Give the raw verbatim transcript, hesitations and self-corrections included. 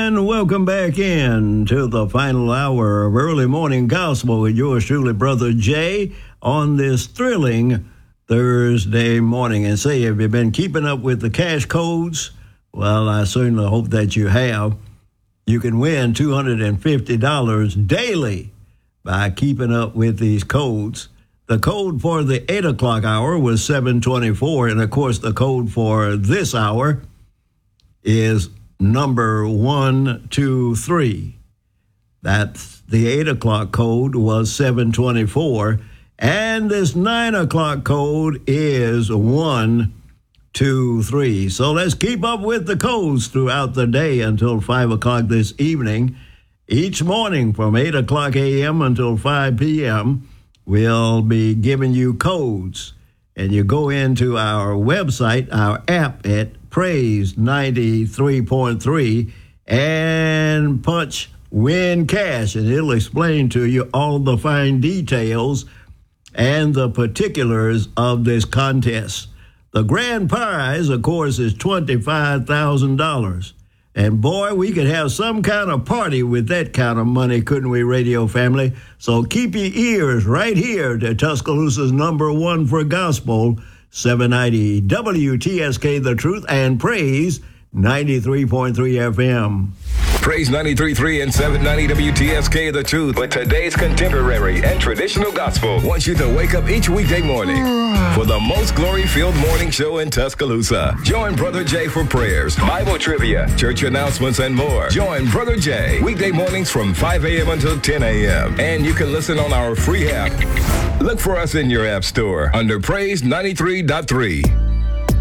And welcome back in to the final hour of Early Morning Gospel with yours truly, Brother Jay, on this thrilling Thursday morning. And say, have you been keeping up with the cash codes? Well, I certainly hope that you have. You can win two hundred fifty dollars daily by keeping up with these codes. The code for the eight o'clock hour was seven twenty-four, and of course the code for this hour is number one two three. That's the eight o'clock code was seven twenty-four, and this nine o'clock code is one two three. So let's keep up with the codes throughout the day until five o'clock this evening. Each morning from eight o'clock a.m. until five p.m., we'll be giving you codes. And you go into our website, our app at Praise ninety-three point three, and punch Win Cash, and it'll explain to you all the fine details and the particulars of this contest. The grand prize, of course, is twenty-five thousand dollars. And boy, we could have some kind of party with that kind of money, couldn't we, radio family? So keep your ears right here to Tuscaloosa's number one for gospel, seven ninety W T S K The Truth, and Praise ninety-three point three F M. Praise ninety-three point three and seven ninety W T S K The Truth with today's contemporary and traditional gospel wants you to wake up each weekday morning for the most glory-filled morning show in Tuscaloosa. Join Brother Jay for prayers, Bible trivia, church announcements, and more. Join Brother Jay weekday mornings from five a.m. until ten a.m. And you can listen on our free app. Look for us in your app store under Praise ninety-three point three.